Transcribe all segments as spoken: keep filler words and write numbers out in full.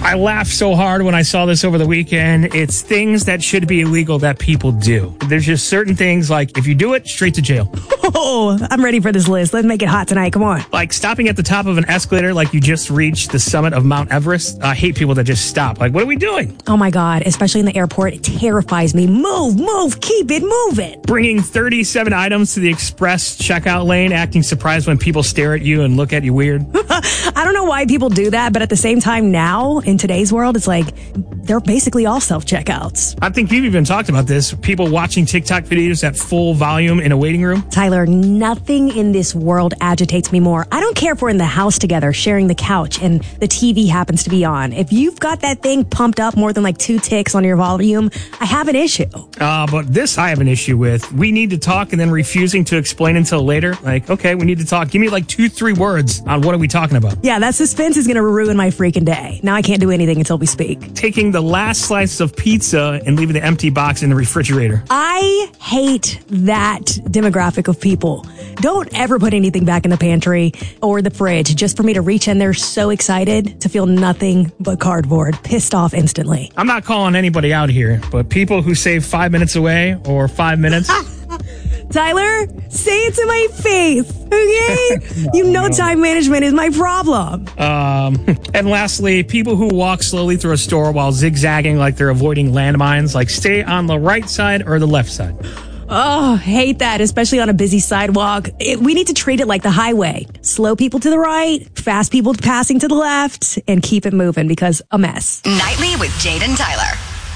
I laughed so hard when I saw this over the weekend. It's things that should be illegal that people do. There's just certain things like if you do it, straight to jail. Oh, I'm ready for this list. Let's make it hot tonight. Come on. Like stopping at the top of an escalator like you just reached the summit of Mount Everest. I hate people that just stop. Like, what are we doing? Oh my God, especially in the airport. It terrifies me. Move, move, keep it moving. Bringing thirty-seven items to the express checkout lane, acting surprised when people stare at you and look at you weird. I don't know why people do that, but at the same time now, in today's world, it's like they're basically all self-checkouts. I think you've even talked about this. People watching TikTok videos at full volume in a waiting room. Tyler, nothing in this world agitates me more. I don't care if we're in the house together, sharing the couch, and the T V happens to be on. If you've got that thing pumped up more than like two ticks on your volume, I have an issue. Uh, but this I have an issue with. We need to talk and then refusing to explain until later. Like, okay, we need to talk. Give me like two, three words on what are we talking about. Yeah, that suspense is going to ruin my freaking day. Now I can't do anything until we speak. Taking the last slice of pizza and leaving the empty box in the refrigerator. I hate that demographic of people. Don't ever put anything back in the pantry or the fridge just for me to reach in there so excited to feel nothing but cardboard. Pissed off instantly. I'm not calling anybody out here, but people who save five minutes away or five minutes... Tyler, say it to my face, okay? You know time management is my problem. Um, and lastly, people who walk slowly through a store while zigzagging like they're avoiding landmines, like stay on the right side or the left side. Oh, hate that, especially on a busy sidewalk. It, we need to treat it like the highway. Slow people to the right, fast people passing to the left, and keep it moving because a mess. Nightly with Jade and Tyler.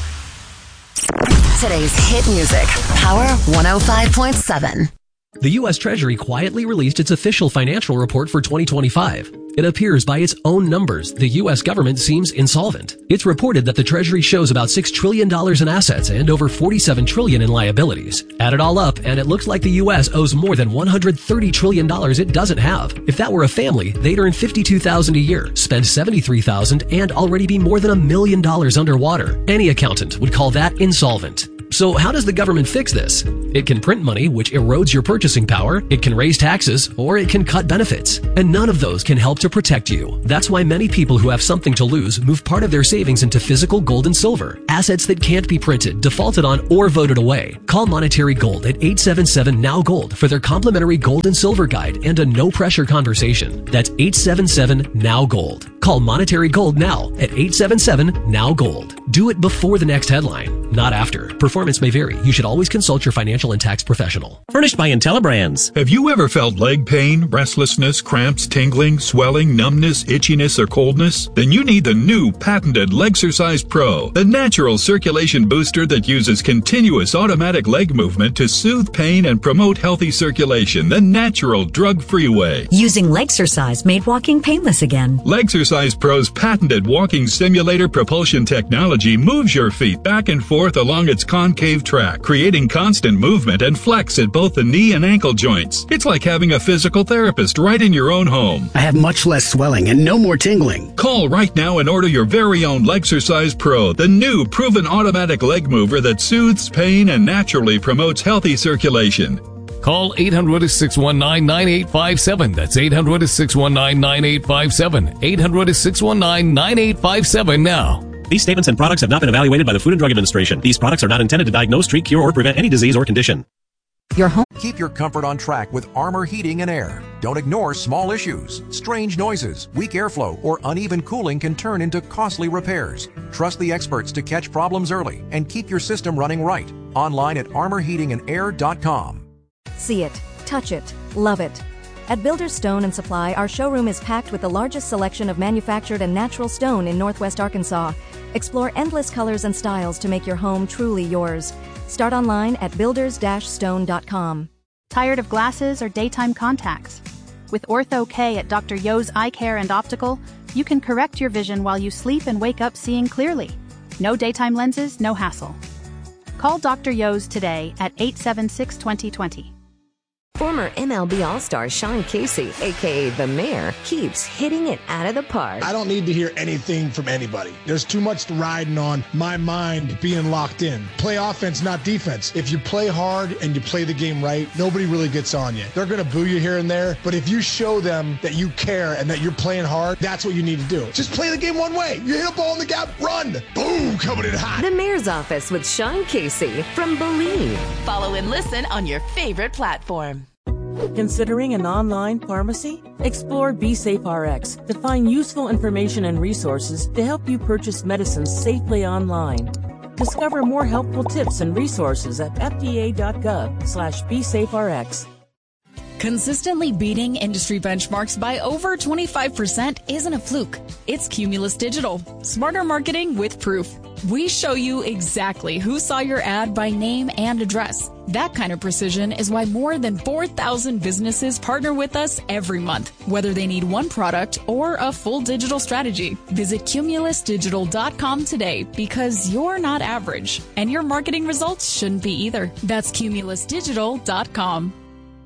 Today's hit music, Power one oh five point seven. The U S Treasury quietly released its official financial report for twenty twenty-five. It appears by its own numbers, the U S government seems insolvent. It's reported that the Treasury shows about six trillion dollars in assets and over forty-seven trillion dollars in liabilities. Add it all up, and it looks like the U S owes more than one hundred thirty trillion dollars it doesn't have. If that were a family, they'd earn fifty-two thousand dollars a year, spend seventy-three thousand dollars, and already be more than a million dollars underwater. Any accountant would call that insolvent. So how does the government fix this? It can print money, which erodes your purchasing power, it can raise taxes, or it can cut benefits. And none of those can help to protect you. That's why many people who have something to lose move part of their savings into physical gold and silver, assets that can't be printed, defaulted on, or voted away. Call Monetary Gold at eight seven seven N O W Gold for their complimentary gold and silver guide and a no-pressure conversation. That's eight seven seven N O W Gold. Call Monetary Gold now at eight seven seven N O W Gold. Do it before the next headline, not after. Performance may vary. You should always consult your financial and tax professional. Furnished by IntelliBrands. Have you ever felt leg pain, restlessness, cramps, tingling, swelling, numbness, itchiness, or coldness? Then you need the new patented Legsercise Pro, the natural circulation booster that uses continuous automatic leg movement to soothe pain and promote healthy circulation the natural, drug-free way. Using Legsercise made walking painless again. Legsercise Pro's patented walking simulator propulsion technology moves your feet back and forth along its concave track, creating constant movement and flex at both the knee and ankle joints. It's like having a physical therapist right in your own home. I have much less swelling and no more tingling. Call right now and order your very own Legsercise Pro, the new proven automatic leg mover that soothes pain and naturally promotes healthy circulation. Call eight hundred, six one nine, nine eight five seven. That's eight hundred, six one nine, nine eight five seven. eight hundred, six one nine, nine eight five seven now. These statements and products have not been evaluated by the Food and Drug Administration. These products are not intended to diagnose, treat, cure, or prevent any disease or condition. Your home. Keep your comfort on track with Armor Heating and Air. Don't ignore small issues. Strange noises, weak airflow, or uneven cooling can turn into costly repairs. Trust the experts to catch problems early and keep your system running right. Online at armor heating and air dot com. See it, touch it, love it. At Builders Stone and Supply, our showroom is packed with the largest selection of manufactured and natural stone in Northwest Arkansas. Explore endless colors and styles to make your home truly yours. Start online at builders dash stone dot com. Tired of glasses or daytime contacts? With Ortho K at Doctor Yo's Eye Care and Optical, you can correct your vision while you sleep and wake up seeing clearly. No daytime lenses, no hassle. Call Doctor Yo's today at eight seven six, two zero two zero. Former M L B All-Star Sean Casey, a k a. The Mayor, keeps hitting it out of the park. I don't need to hear anything from anybody. There's too much riding on my mind being locked in. Play offense, not defense. If you play hard and you play the game right, nobody really gets on you. They're going to boo you here and there, but if you show them that you care and that you're playing hard, that's what you need to do. Just play the game one way. You hit a ball in the gap, run. Boom, coming in hot. The Mayor's Office with Sean Casey from Believe. Follow and listen on your favorite platform. Considering an online pharmacy? Explore BeSafeRx to find useful information and resources to help you purchase medicines safely online. Discover more helpful tips and resources at fda.gov slash BeSafeRx. Consistently beating industry benchmarks by over twenty-five percent isn't a fluke. It's Cumulus Digital. Smarter marketing with proof. We show you exactly who saw your ad by name and address. That kind of precision is why more than four thousand businesses partner with us every month, whether they need one product or a full digital strategy. Visit cumulus digital dot com today because you're not average, and your marketing results shouldn't be either. That's cumulus digital dot com.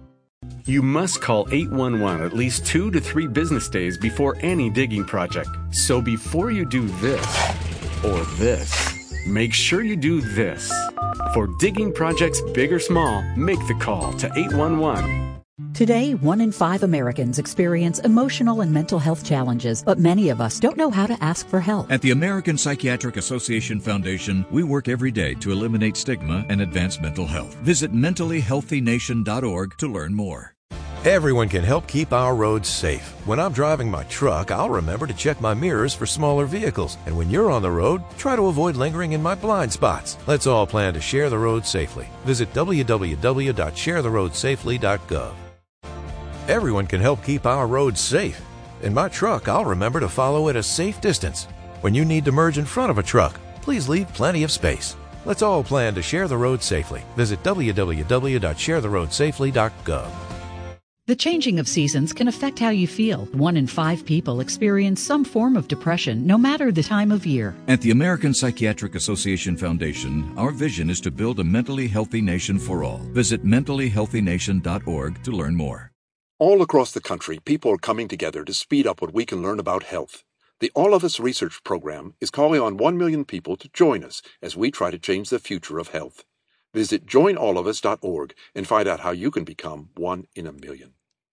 You must call eight one one at least two to three business days before any digging project. So before you do this or this, make sure you do this. For digging projects big or small, make the call to eight one one. Today, one in five Americans experience emotional and mental health challenges, but many of us don't know how to ask for help. At the American Psychiatric Association Foundation, we work every day to eliminate stigma and advance mental health. Visit mentally healthy nation dot org to learn more. Everyone can help keep our roads safe. When I'm driving my truck, I'll remember to check my mirrors for smaller vehicles. And when you're on the road, try to avoid lingering in my blind spots. Let's all plan to share the road safely. Visit w w w dot share the road safely dot gov. Everyone can help keep our roads safe. In my truck, I'll remember to follow at a safe distance. When you need to merge in front of a truck, please leave plenty of space. Let's all plan to share the road safely. Visit w w w dot share the road safely dot gov. The changing of seasons can affect how you feel. One in five people experience some form of depression, no matter the time of year. At the American Psychiatric Association Foundation, our vision is to build a mentally healthy nation for all. Visit mentally healthy nation dot org to learn more. All across the country, people are coming together to speed up what we can learn about health. The All of Us Research Program is calling on one million people to join us as we try to change the future of health. Visit join all of us dot org and find out how you can become one in a million.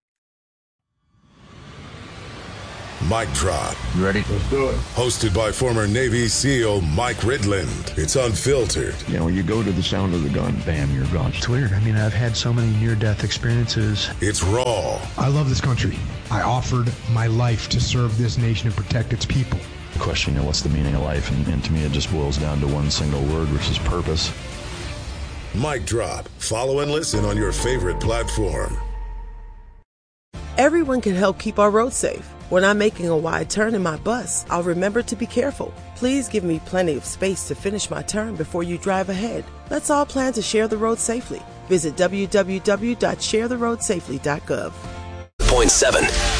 Mic Drop. You ready? Let's do it. Hosted by former Navy SEAL Mike Ridland. It's unfiltered. You know, you go to the sound of the gun, bam, you're gone. It's weird. I mean, I've had so many near-death experiences. It's raw. I love this country. I offered my life to serve this nation and protect its people. Question, you know, what's the meaning of life? And, and to me, it just boils down to one single word, which is purpose. Mic Drop. Follow and listen on your favorite platform. Everyone can help keep our roads safe. When I'm making a wide turn in my bus, I'll remember to be careful. Please give me plenty of space to finish my turn before you drive ahead. Let's all plan to share the road safely. Visit w w w dot share the road safely dot gov. Point seven.